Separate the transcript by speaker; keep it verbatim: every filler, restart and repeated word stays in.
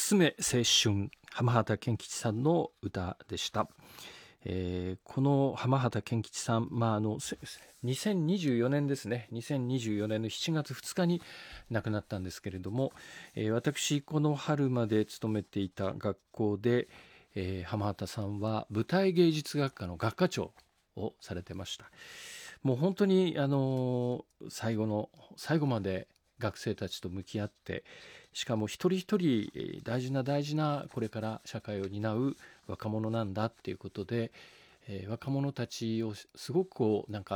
Speaker 1: 夏目青春、浜畑健吉さんの歌でした。えーこの浜畑健吉さん、まあ、あのせにせんにじゅうよねんですね、にせんにじゅうよねんのしちがつふつかに亡くなったんですけれども、えー私この春まで勤めていた学校で、えー浜畑さんは舞台芸術学科の学科長をされてました。もう本当にあの最後の最後まで学生たちと向き合って、しかも一人一人えー大事な大事なこれから社会を担う若者なんだっていうことで、えー若者たちをすごくこうなんか